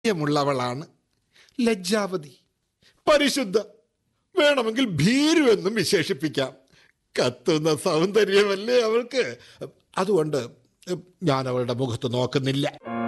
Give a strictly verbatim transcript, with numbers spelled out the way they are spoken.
മുള്ളവളാണ്. ലജ്ജാവതി, പരിശുദ്ധ, വേണമെങ്കിൽ ഭീരു എന്നും വിശേഷിപ്പിക്കാം. കത്തുന്ന സൗന്ദര്യമല്ലേ അവൾക്ക്. അതുകൊണ്ട് ഞാൻ അവളുടെ മുഖത്ത് നോക്കുന്നില്ല.